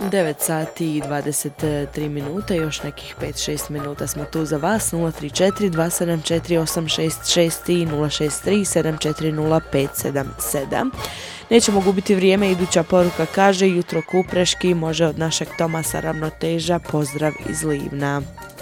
9 sati i 23 minute, još nekih 5-6 minuta smo tu za vas. 034 274 866 i 063 740 577. Nećemo gubiti vrijeme, iduća poruka kaže: jutro Kupreški, može od našeg Tomasa Ravnoteža, pozdrav iz Livna.